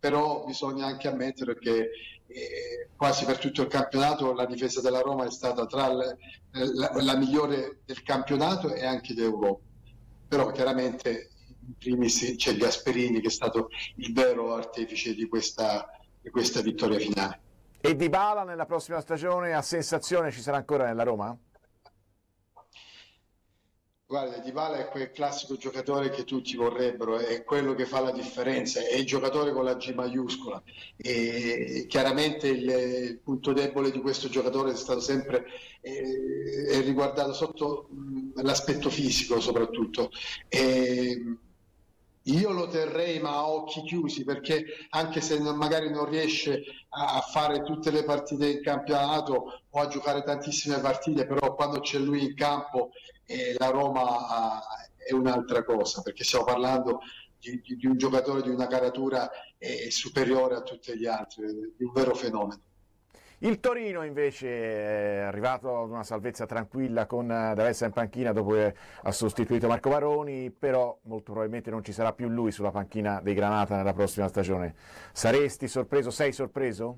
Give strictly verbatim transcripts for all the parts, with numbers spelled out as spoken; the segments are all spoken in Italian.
però bisogna anche ammettere che eh, quasi per tutto il campionato la difesa della Roma è stata tra le, la, la migliore del campionato e anche d'Europa. Però chiaramente in primis c'è Gasperini, che è stato il vero artefice di questa, di questa vittoria finale. E Dybala nella prossima stagione, a sensazione, ci sarà ancora nella Roma? Guarda, Dybala è quel classico giocatore che tutti vorrebbero, è quello che fa la differenza, è il giocatore con la G maiuscola, e chiaramente il, il punto debole di questo giocatore è stato sempre eh, è riguardato sotto mh, l'aspetto fisico soprattutto. E, io lo terrei ma a occhi chiusi, perché anche se non, magari non riesce a, a fare tutte le partite in campionato o a giocare tantissime partite, però quando c'è lui in campo eh, la Roma ha, è un'altra cosa, perché stiamo parlando di, di, di un giocatore di una caratura eh, superiore a tutti gli altri, di un vero fenomeno. Il Torino invece è arrivato ad una salvezza tranquilla con D'Aversa in panchina dopo che ha sostituito Marco Varoni, però molto probabilmente non ci sarà più lui sulla panchina dei Granata nella prossima stagione. Saresti sorpreso? Sei sorpreso?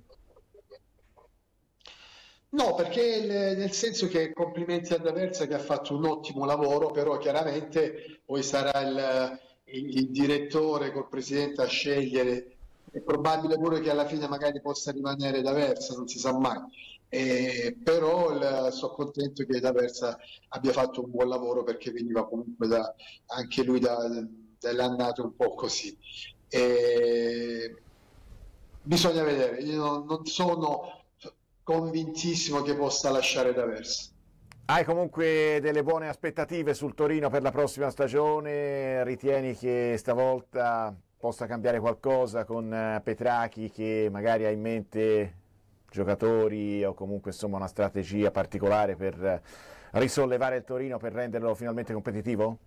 No, perché nel senso che complimenti a D'Aversa, che ha fatto un ottimo lavoro, però chiaramente poi sarà il, il, il direttore col presidente a scegliere. È probabile pure che alla fine magari possa rimanere D'Aversa, non si sa mai. Eh, però il, sono contento che D'Aversa abbia fatto un buon lavoro, perché veniva comunque da, anche lui da, dalle annate un po' così. Eh, bisogna vedere, io non, non sono convintissimo che possa lasciare D'Aversa. Hai comunque delle buone aspettative sul Torino per la prossima stagione? Ritieni che stavolta possa cambiare qualcosa con Petrachi, che magari ha in mente giocatori o comunque insomma una strategia particolare per risollevare il Torino, per renderlo finalmente competitivo?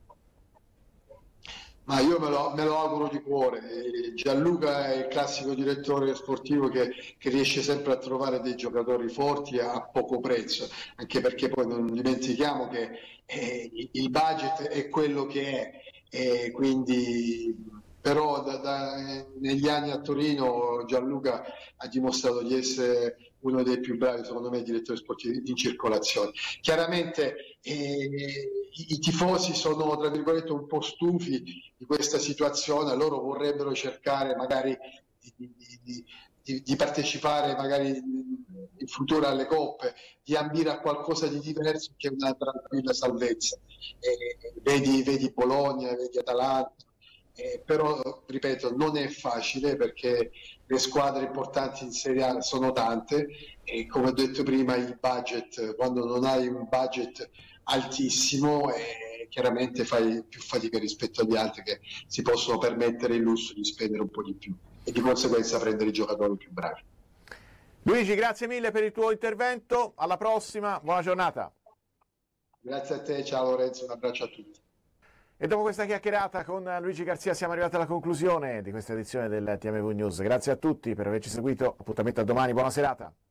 Ma io me lo, me lo auguro di cuore. Gianluca è il classico direttore sportivo che, che riesce sempre a trovare dei giocatori forti a poco prezzo, anche perché poi non dimentichiamo che eh, il budget è quello che è, e quindi però da, da, negli anni a Torino Gianluca ha dimostrato di essere uno dei più bravi, secondo me, direttori sportivi in circolazione. Chiaramente eh, i, i tifosi sono, tra virgolette, un po' stufi di questa situazione, loro vorrebbero cercare magari di, di, di, di partecipare magari in futuro alle coppe, di ambire a qualcosa di diverso che una tranquilla salvezza. Eh, vedi, vedi Bologna, vedi Atalanta. Eh, però ripeto, non è facile, perché le squadre importanti in Serie A sono tante e, come ho detto prima, il budget, quando non hai un budget altissimo, eh, chiaramente fai più fatica rispetto agli altri che si possono permettere il lusso di spendere un po' di più e di conseguenza prendere i giocatori più bravi. Luigi, grazie mille per il tuo intervento, alla prossima, buona giornata. Grazie a te, ciao Lorenzo, un abbraccio a tutti. E dopo questa chiacchierata con Luigi Garzia siamo arrivati alla conclusione di questa edizione del T M V News. Grazie a tutti per averci seguito, appuntamento a domani, buona serata.